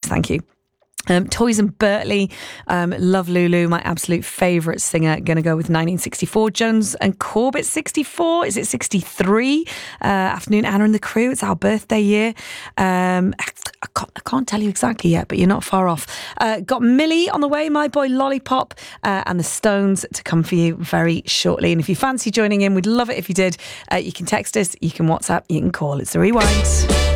thank you. Toys and Bertley, love Lulu, my absolute favourite singer. Gonna go with 1964. Jones and Corbett, 64. Is it 63? Afternoon Anna and the Crew. It's our birthday year. I can't tell you exactly yet, but you're not far off. Got Millie on the way, My Boy Lollipop, and the Stones to come for you very shortly. And if you fancy joining in, we'd love it if you did. You can text us, you can WhatsApp, you can call. It's The Rewind.